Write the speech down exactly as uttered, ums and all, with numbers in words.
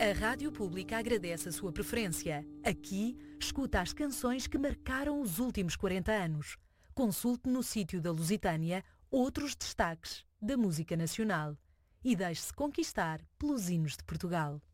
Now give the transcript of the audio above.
A Rádio Pública agradece a sua preferência. Aqui, escuta as canções que marcaram os últimos quarenta anos. Consulte no sítio da Lusitânia outros destaques da música nacional. E deixe-se conquistar pelos hinos de Portugal.